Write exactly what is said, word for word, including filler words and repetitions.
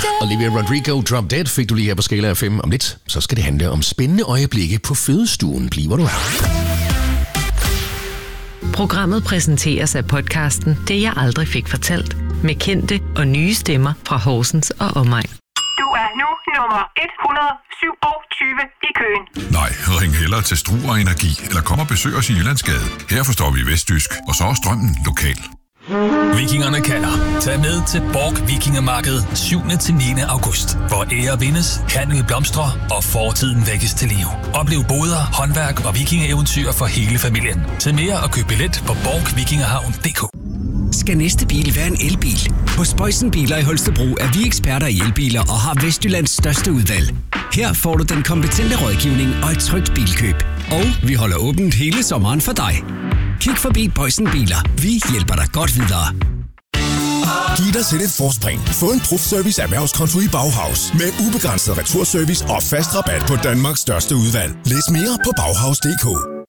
Olivia Rodrigo, Drop Dead, fik du lige her på Skala af fem. Om lidt, så skal det handle om spændende øjeblikke på fødestuen. Bliv hvor du er. Programmet præsenteres af podcasten Det jeg aldrig fik fortalt, med kendte og nye stemmer fra Horsens og omegn. Du er nu nummer et hundrede syvogtyve i køen. Nej, ring hellere til Struer Energi, eller kom og besøg os i Jyllandsgade. Her forstår vi vestjysk, og så er strømmen lokal. Vikingerne kalder. Tag med til Borg Vikingemarked syvende til niende august, hvor ære vindes, handel blomstrer og fortiden vækkes til liv. Oplev boder, håndværk og vikingeeventyr for hele familien. Til mere og køb billet på borg vikingehavn punktum d k. Skal næste bil være en elbil? Hos Boysen Biler i Holstebro er vi eksperter i elbiler og har Vestjyllands største udvalg. Her får du den kompetente rådgivning og et trygt bilkøb. Og vi holder åbent hele sommeren for dig. Kig forbi Boysen Biler. Vi hjælper dig godt videre. Giv dig selv et forspring. Få en Prof-service erhvervskonto i Bauhaus med ubegrænset returservice og fast rabat på Danmarks største udvalg. Læs mere på bauhaus punktum d k.